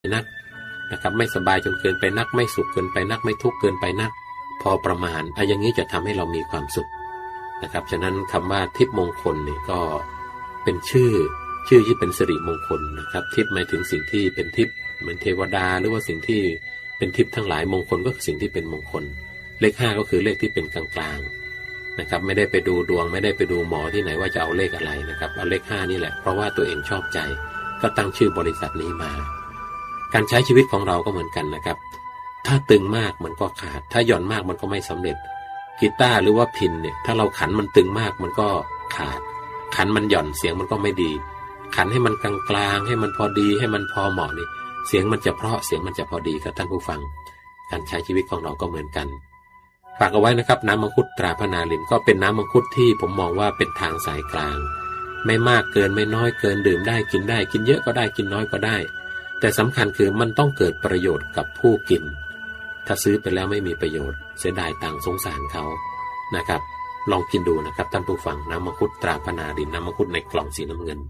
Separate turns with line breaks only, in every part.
นักนะครับไม่สบายจนเกินไปนักไม่สุขเกินไปนักไม่ทุกข์เกินไปนักพอประมาณอย่างนี้จะทำให้เรามีความสุขนะครับฉะนั้นคำว่าทิพย์มงคลนี่ก็เป็นชื่อที่เป็นสิริมงคลนะครับทิพย์หมายถึงสิ่งที่เป็นทิพย์เหมือนเทวดาหรือว่าสิ่งที่เป็นทิพย์ทั้งหลายมงคลก็คือสิ่งที่เป็นมงคลเลข5ก็คือเลขที่เป็นกลางๆนะครับไม่ได้ไปดูดวงไม่ได้ไปดูหมอที่ไหนว่าจะเอาเลขอะไรนะครับเอาเลข5นี่แหละเพราะว่าตัวเองชอบใจก็ตั้งชื่อบริษัทนี้มาการใช้ชีวิตของเราก็เหมือนกันนะครับถ้าตึงมากมันก็ขาดถ้าหย่อนมากมันก็ไม่สำเร็จกีตาร์หรือว่าพิณเนี่ยถ้าเราขันมันตึงมากมันก็ขาดขันมันหย่อนเสียงมันก็ไม่ดีขันให้มันกลางๆให้มันพอดีให้มันพอเหมาะนี่เสียงมันจะเพราะเสียงมันจะพอดีครับท่านผู้ฟังการใช้ชีวิตของเราก็เหมือนกันฝากเอาไว้นะครับน้ำมังคุดตราพนารินก็เป็นน้ำมังคุดที่ผมมองว่าเป็นทางสายกลางไม่มากเกินไม่น้อยเกินดื่มได้กินเยอะก็ได้กินน้อยก็ได้แต่สำคัญคือมันต้องเกิดประโยชน์กับผู้กินถ้าซื้อไปแล้วไม่มีประโยชน์เสียดายตังค์สงสารเขานะครับลองกินดูนะครับท่านผู้ฟังน้ำมังคุดตราพนารินน้ำมังคุดในกล่องสีน้ำเงิน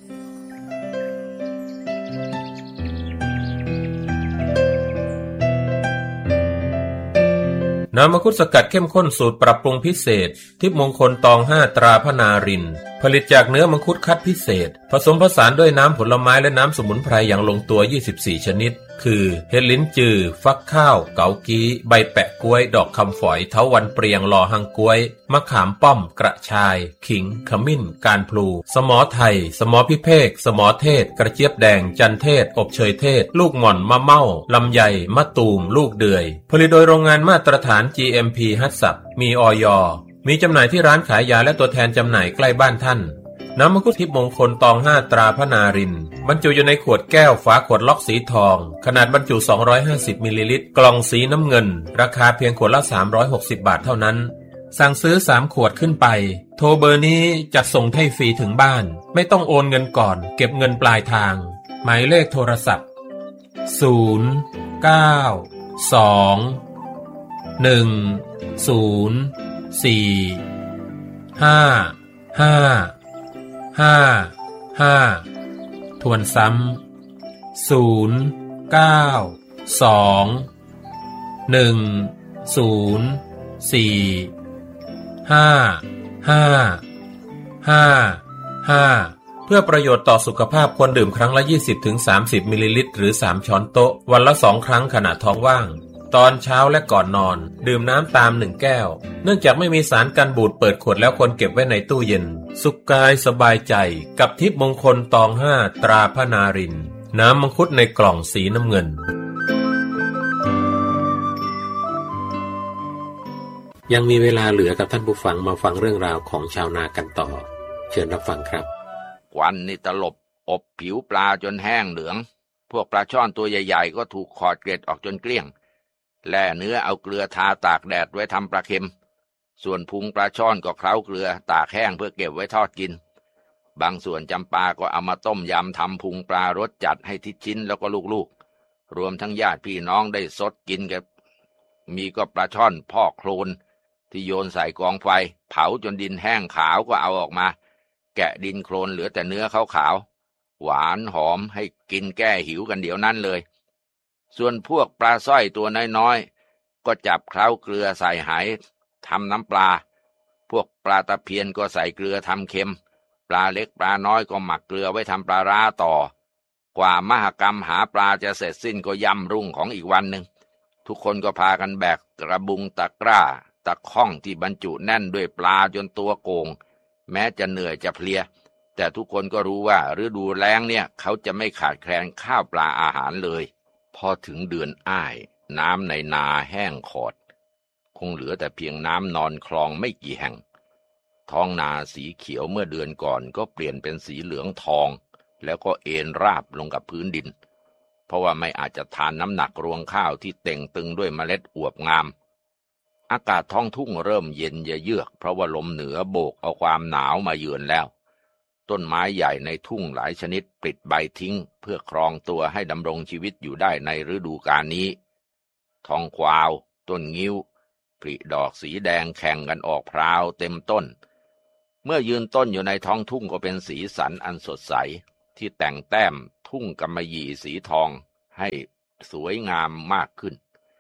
น้ำมังคุดสกัดเข้มข้นสูตรปรับปรุงพิเศษทิพย์มงคลตอง5ตราพนารินผลิตจากเนื้อมังคุดคัดพิเศษผสมผสานด้วยน้ำผลไม้และน้ำสมุนไพรอย่างลงตัว24ชนิดคือเห็ดลิ้นจือฟักข้าวเกากี้ใบแปะกล้วยดอกคำฝอยเถาวัลย์เปรียงลอหังกล้วยมะขามป้อมกระชายขิงขมิ้นการพลูสมอไทยสมอพิเภกสมอเทศกระเจี๊ยบแดงจันเทศอบเชยเทศลูกหม่อนมะเม่าลำไยมะตูมลูกเดือยผลิตโดยโรงงานมาตรฐาน GMP ฮัตสับมีอย.มีจำหน่ายที่ร้านขายยาและตัวแทนจำหน่ายใกล้บ้านท่านน้ำมังคุดทิพย์มงคลตอง5ตราพนารินบรรจุอยู่ในขวดแก้วฝาขวดล็อกสีทองขนาดบรรจุ250มิลลิลิตรกล่องสีน้ำเงินราคาเพียงขวดละ360บาทเท่านั้นสั่งซื้อ3ขวดขึ้นไปโทรเบอร์นี้จัดส่งให้ฟรีถึงบ้านไม่ต้องโอนเงินก่อนเก็บเงินปลายทางหมายเลขโทรศัพท์0 9 2 1 0 4 5 5 5 ทวนซ้ำ0 9 2 1 0 4 5 5 5 เพื่อประโยชน์ต่อสุขภาพควรดื่มครั้งละ 20-30 มิลลิลิตรหรือ3ช้อนโต๊ะวันละ2ครั้งขณะท้องว่างตอนเช้าและก่อนนอนดื่มน้ำตาม1แก้วเนื่องจากไม่มีสารกันบูดเปิดขวดแล้วควรเก็บไว้ในตู้เย็นสุขกายสบายใจกับทิพย์มงคลตอง5ตราพนารินน้ำมังคุดในกล่องสีน้ำเงิน
ยังมีเวลาเหลือกับท่านผู้ฟังมาฟังเรื่องราวของชาวนากันต่อเชิญรับฟังครับ
ควันนี่ตลบอบผิวปลาจนแห้งเหลืองพวกปลาช่อนตัวใหญ่ๆก็ถูกขอดเกล็ดออกจนเกลี้ยงแล่เนื้อเอาเกลือทาตากแดดไว้ทำปลาเค็มส่วนพุงปลาช่อนก็เคล้าเกลือตากแห้งเพื่อเก็บไว้ทอดกินบางส่วนจำปาก็เอามาต้มยำทำพุงปลารสจัดให้ทิศชิ้นแล้วก็ลูกๆรวมทั้งญาติพี่น้องได้สดกินกันมีก็ปลาช่อนพอกโคลนที่โยนใส่กองไฟเผาจนดินแห้งขาวก็เอาออกมาแกะดินโคลนเหลือแต่เนื้อขาวๆหวานหอมให้กินแก้หิวกันเดี๋ยวนั้นเลยส่วนพวกปลาสร้อยตัวน้อยๆก็จับเคล้าเกลือใส่ไหทำน้ำปลาพวกปลาตะเพียนก็ใส่เกลือทำเค็มปลาเล็กปลาน้อยก็หมักเกลือไว้ทำปลาร้าต่อกว่ามหกรรมหาปลาจะเสร็จสิ้นก็ย่ำรุ่งของอีกวันหนึ่งทุกคนก็พากันแบกกระบุงตะกร้าตะข้องที่บรรจุแน่นด้วยปลาจนตัวโกงแม้จะเหนื่อยจะเพลียแต่ทุกคนก็รู้ว่าฤดูแล้งเนี่ยเขาจะไม่ขาดแคลนข้าวปลาอาหารเลยพอถึงเดือนอ้ายน้ำในนาแห้งขอดคงเหลือแต่เพียงน้ำนอนคลองไม่กี่แห่งท้องนาสีเขียวเมื่อเดือนก่อนก็เปลี่ยนเป็นสีเหลืองทองแล้วก็เอ็นราบลงกับพื้นดินเพราะว่าไม่อาจจะทานน้ำหนักรวงข้าวที่เต่งตึงด้วยเมล็ดอวบงามอากาศท้องทุ่งเริ่มเย็นเยือกเพราะว่าลมเหนือโบกเอาความหนาวมาเยือนแล้วต้นไม้ใหญ่ในทุ่งหลายชนิดปลิดใบทิ้งเพื่อครองตัวให้ดำรงชีวิตอยู่ได้ในฤดูกาลนี้ทองกวาวต้นงิ้วผลิดอกสีแดงแข่งกันออกพราวเต็มต้นเมื่อยืนต้นอยู่ในท้องทุ่งก็เป็นสีสันอันสดใสที่แต่งแต้มทุ่งกำมะหยี่สีทองให้สวยงามมากขึ้น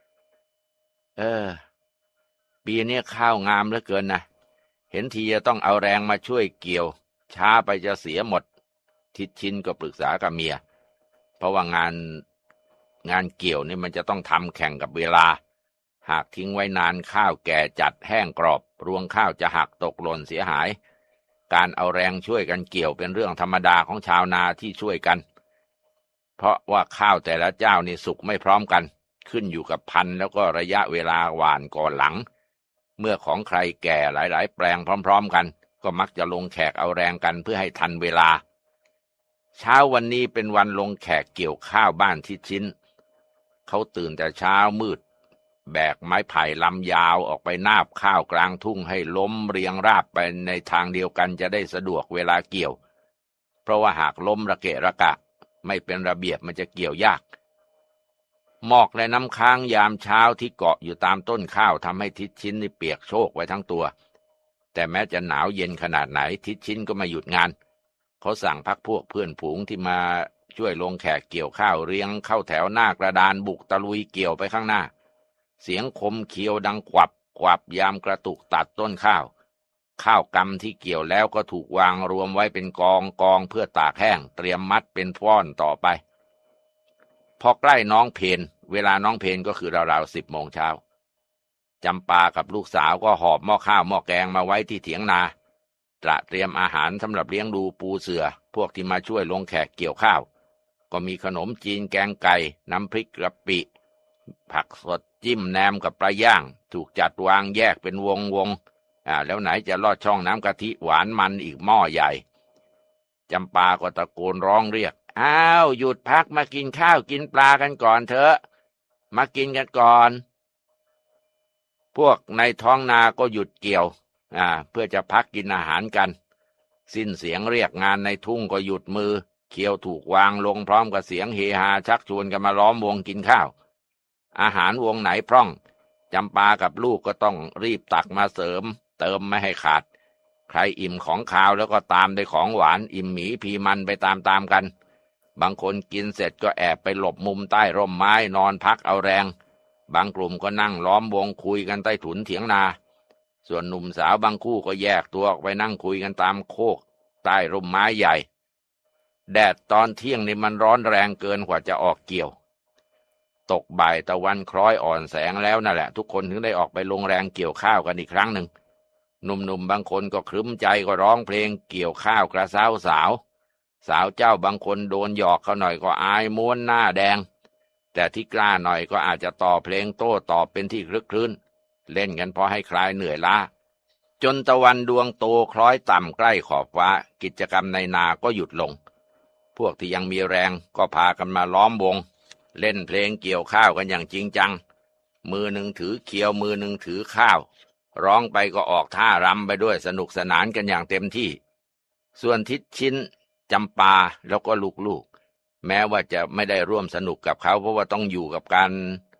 ปีนี้ข้าวงามเหลือเกินนะเห็นทีจะต้องเอาแรงมาช่วยเกี่ยวช้าไปจะเสียหมดทิดชินก็ปรึกษากับเมียเพราะว่างานเกี่ยวนี่มันจะต้องทำแข่งกับเวลาหากทิ้งไว้นานข้าวแก่จัดแห้งกรอบรวงข้าวจะหักตกหล่นเสียหายการเอาแรงช่วยกันเกี่ยวเป็นเรื่องธรรมดาของชาวนาที่ช่วยกันเพราะว่าข้าวแต่ละเจ้านี่สุกไม่พร้อมกันขึ้นอยู่กับพันธุ์แล้วก็ระยะเวลาหว่านก่อนหลังเมื่อของใครแก่หลายๆแปลงพร้อมๆกันก็มักจะลงแขกเอาแรงกันเพื่อให้ทันเวลาเช้าวันนี้เป็นวันลงแขกเกี่ยวข้าวบ้านทิดชินเขาตื่นแต่เช้ามืดแบกไม้ไผ่ลำยาวออกไปนาบข้าวกลางทุ่งให้ล้มเรียงราบไปในทางเดียวกันจะได้สะดวกเวลาเกี่ยวเพราะว่าหากล้มระเกะระกะไม่เป็นระเบียบมันจะเกี่ยวยากหมอกและน้ำค้างยามเช้าที่เกาะอยู่ตามต้นข้าวทำให้ทิดชินนี่เปียกโชกไว้ทั้งตัวแต่แม้จะหนาวเย็นขนาดไหนทิดชินก็ไม่หยุดงานเขาสั่งพักพวกเพื่อนฝูงที่มาช่วยลงแขกเกี่ยวข้าวเรียงเข้าแถวหน้ากระดานบุกตะลุยเกี่ยวไปข้างหน้าเสียงคมเคียวดังกวับกวับยามกระตุกตัดต้นข้าวกำที่เกี่ยวแล้วก็ถูกวางรวมไว้เป็นกองเพื่อตากแห้งเตรียมมัดเป็นฟ้อนต่อไปพอใกล้น้องเพลเวลาน้องเพลก็คือราวๆ10 โมงเช้าจำปากับลูกสาวก็หอบหม้อข้าวหม้อแกงมาไว้ที่เถียงนาเตรียมอาหารสำหรับเลี้ยงดูปูเสือพวกที่มาช่วยลงแขกเกี่ยวข้าวก็มีขนมจีนแกงไก่น้ำพริกกะปิผักสดจิ้มแหนมกับปลาย่างถูกจัดวางแยกเป็นวงแล้วไหนจะลอดช่องน้ำกะทิหวานมันอีกหม้อใหญ่จำปาก็ตะโกนร้องเรียกอ้าวหยุดพักมากินข้าวกินปลากันก่อนเถอะมากินกันก่อนพวกในท้องนาก็หยุดเกี่ยวเพื่อจะพักกินอาหารกันสิ้นเสียงเรียกงานในทุ่งก็หยุดมือเคียวถูกวางลงพร้อมกับเสียงเฮฮาชักชวนกันมาล้อมวงกินข้าวอาหารวงไหนพร่องจำปากับลูกก็ต้องรีบตักมาเสริมเติมไม่ให้ขาดใครอิ่มของคาวแล้วก็ตามด้วยของหวานอิ่มหมีพีมันไปตามกันบางคนกินเสร็จก็แอบไปหลบมุมใต้ร่มไม้นอนพักเอาแรงบางกลุ่มก็นั่งล้อมวงคุยกันใต้ถุนเถียงนาส่วนหนุ่มสาวบางคู่ก็แยกตัวออกไปนั่งคุยกันตามโคกใต้ร่มไม้ใหญ่แดดตอนเที่ยงนี่มันร้อนแรงเกินกว่าจะออกเกี่ยวตกบ่ายตะวันคล้อยอ่อนแสงแล้วนั่นแหละทุกคนถึงได้ออกไปลงแรงเกี่ยวข้าวกันอีกครั้งหนึ่งหนุ่มบางคนก็ครึ้มใจก็ร้องเพลงเกี่ยวข้าวกระเซ้าสาวเจ้าบางคนโดนหยอกเขาหน่อยก็อายม้วนหน้าแดงแต่ที่กล้าหน่อยก็อาจจะต่อเพลงโต้ตอบเป็นที่คลึกครื้นเล่นกันพอให้คลายเหนื่อยล้าจนตะวันดวงโตคล้อยต่ำใกล้ขอบฟ้ากิจกรรมในนาก็หยุดลงพวกที่ยังมีแรงก็พากันมาล้อมวงเล่นเพลงเกี่ยวข้าวกันอย่างจริงจังมือหนึ่งถือเขียวมือหนึ่งถือข้าวร้องไปก็ออกท่ารำไปด้วยสนุกสนานกันอย่างเต็มที่ส่วนทิดชินจำปาแล้วก็ลูกๆแม้ว่าจะไม่ได้ร่วมสนุกกับเขาเพราะว่าต้องอยู่กับการ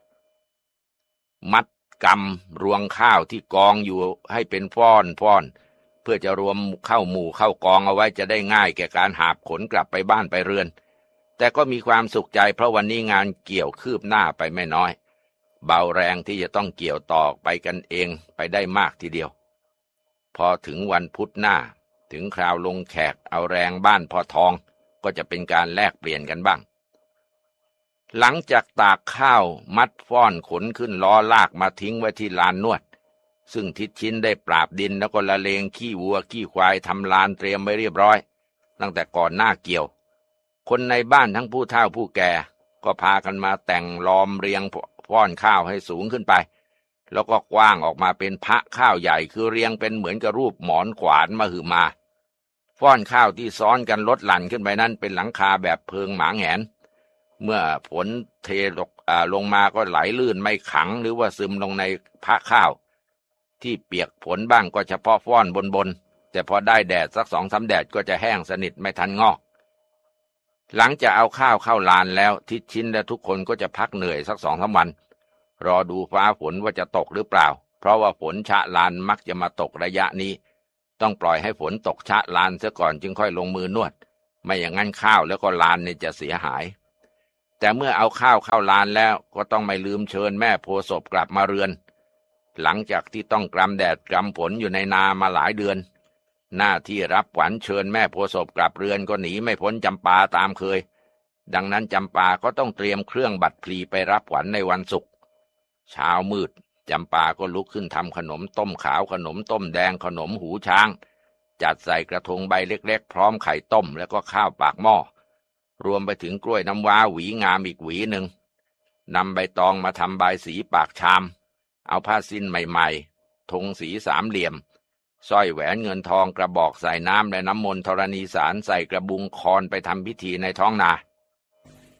มัดกำรวงข้าวที่กองอยู่ให้เป็นฟ้อนเพื่อจะรวมเข้าหมู่เข้ากองเอาไว้จะได้ง่ายแก่การหาบขนกลับไปบ้านไปเรือนแต่ก็มีความสุขใจเพราะวันนี้งานเกี่ยวคืบหน้าไปไม่น้อยเบาแรงที่จะต้องเกี่ยวต่อไปกันเองไปได้มากทีเดียวพอถึงวันพุธหน้าถึงคราวลงแขกเอาแรงบ้านพ่อทองก็จะเป็นการแลกเปลี่ยนกันบ้างหลังจากตากข้าวมัดฟ้อนขนขึ้นล้อลากมาทิ้งไว้ที่ลานนวดซึ่งทิดชินได้ปราบดินแล้วก็ละเลงขี้วัวขี้ควายทำลานเตรียมไว้เรียบร้อยตั้งแต่ก่อนหน้าเกี่ยวคนในบ้านทั้งผู้เฒ่าผู้แก่ก็พากันมาแต่งล้อมเรียงฟ้อนข้าวให้สูงขึ้นไปแล้วก็กว้างออกมาเป็นพระข้าวใหญ่คือเรียงเป็นเหมือนกับรูปหมอนขวานมหึมาฟ้อนข้าวที่ซ้อนกันลดหลั่นขึ้นไปนั้นเป็นหลังคาแบบเพิงหมาแหงนเมื่อฝนเทลงมาก็ไหลลื่นไม่ขังหรือว่าซึมลงในพระข้าวที่เปียกฝนบ้างก็เฉพาะฟ้อนบนแต่พอได้แดดสัก2-3 แดดก็จะแห้งสนิทไม่ทันงอกหลังจากเอาข้าวเข้าลานแล้วทิดชินและทุกคนก็จะพักเหนื่อยสัก2-3 วันรอดูฟ้าฝนว่าจะตกหรือเปล่าเพราะว่าฝนชะลานมักจะมาตกระยะนี้ต้องปล่อยให้ฝนตกชะลานเสียก่อนจึงค่อยลงมือนวดไม่อย่างนั้นข้าวแล้วก็ลานเนี่ยจะเสียหายแต่เมื่อเอาข้าวเข้าลานแล้วก็ต้องไม่ลืมเชิญแม่โพธิ์ศพกลับมาเรือนหลังจากที่ต้องกรำแดดกรำฝนอยู่ในนามาหลายเดือนหน้าที่รับขวัญเชิญแม่โพธิ์ศพกลับเรือนก็หนีไม่พ้นจำปาตามเคยดังนั้นจำปาก็ต้องเตรียมเครื่องบัตรพลีไปรับขวัญในวันศุกร์เช้ามืดจำปาก็ลุกขึ้นทำขนมต้มขาวขนมต้มแดงขนมหูช้างจัดใส่กระทงใบเล็กๆพร้อมไข่ต้มแล้วก็ข้าวปากหม้อรวมไปถึงกล้วยน้ำว้าหวีงามอีกหวีหนึ่งนำใบตองมาทำใบสีปากชามเอาผ้าสิ้นใหม่ๆธงสีสามเหลี่ยมสร้อยแหวนเงินทองกระบอกใส่น้ำและน้ำมนต์ธรณีสารใส่กระบุงคอนไปทำพิธีในท้องนา